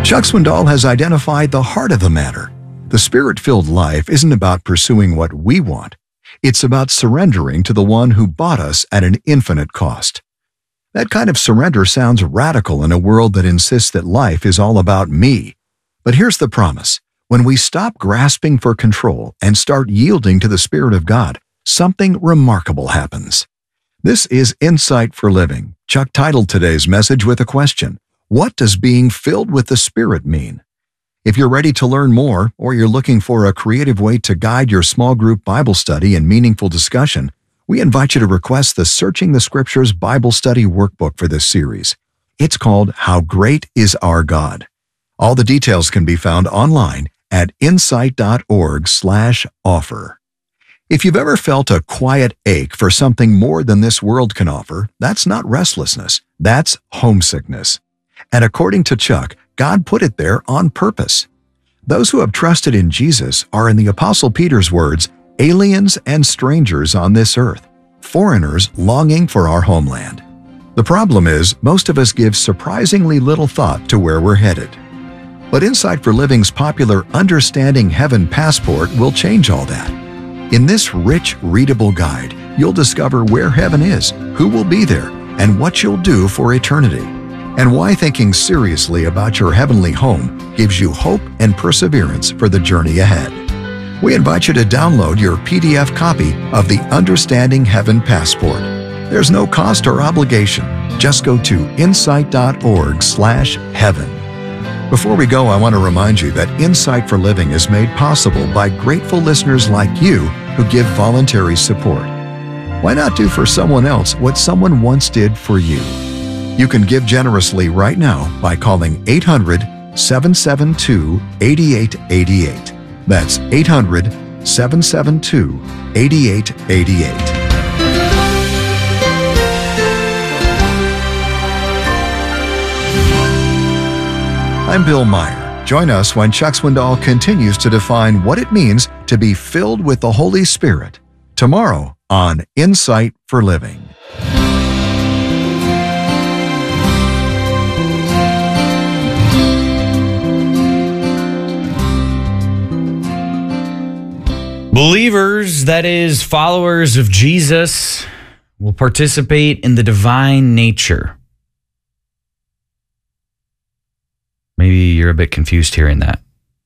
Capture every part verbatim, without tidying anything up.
Chuck Swindoll has identified the heart of the matter. The Spirit-filled life isn't about pursuing what we want. It's about surrendering to the one who bought us at an infinite cost. That kind of surrender sounds radical in a world that insists that life is all about me. But here's the promise. When we stop grasping for control and start yielding to the Spirit of God, something remarkable happens. This is Insight for Living. Chuck titled today's message with a question. What does being filled with the Spirit mean? If you're ready to learn more, or you're looking for a creative way to guide your small group Bible study and meaningful discussion, we invite you to request the Searching the Scriptures Bible Study Workbook for this series. It's called How Great is Our God. All the details can be found online at insight.org slash offer. If you've ever felt a quiet ache for something more than this world can offer, that's not restlessness, that's homesickness. And according to Chuck, God put it there on purpose. Those who have trusted in Jesus are, in the Apostle Peter's words, aliens and strangers on this earth, foreigners longing for our homeland. The problem is, most of us give surprisingly little thought to where we're headed. But Insight for Living's popular Understanding Heaven Passport will change all that. In this rich, readable guide, you'll discover where heaven is, who will be there, and what you'll do for eternity, and why thinking seriously about your heavenly home gives you hope and perseverance for the journey ahead. We invite you to download your P D F copy of the Understanding Heaven Passport. There's no cost or obligation. Just go to insight.org slash heaven. Before we go, I want to remind you that Insight for Living is made possible by grateful listeners like you who give voluntary support. Why not do for someone else what someone once did for you? You can give generously right now by calling eight hundred, seven seven two, eight eight eight eight. That's eight hundred, seven seven two, eight eight eight eight. I'm Bill Meyer. Join us when Chuck Swindoll continues to define what it means to be filled with the Holy Spirit tomorrow on Insight for Living. Believers, that is, followers of Jesus, will participate in the divine nature. Maybe you're a bit confused hearing that.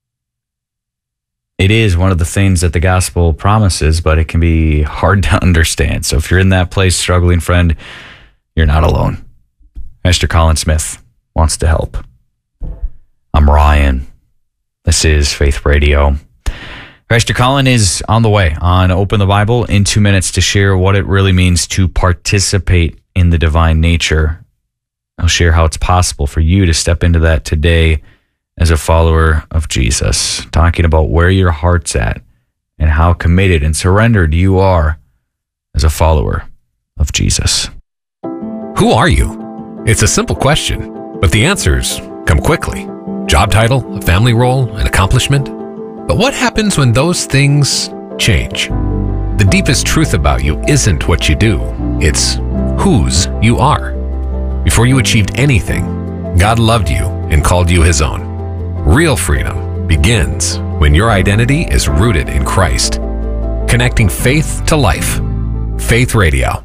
It is one of the things that the gospel promises, but it can be hard to understand. So if you're in that place struggling, friend, you're not alone. Pastor Colin Smith wants to help. I'm Ryan. This is Faith Radio. Pastor Colin is on the way on Open the Bible in two minutes to share what it really means to participate in the divine nature. I'll share how it's possible for you to step into that today as a follower of Jesus, talking about where your heart's at and how committed and surrendered you are as a follower of Jesus. Who are you? It's a simple question, but the answers come quickly. Job title, a family role, an accomplishment. But what happens when those things change? The deepest truth about you isn't what you do, it's whose you are. Before you achieved anything, God loved you and called you His own. Real freedom begins when your identity is rooted in Christ. Connecting faith to life. Faith Radio.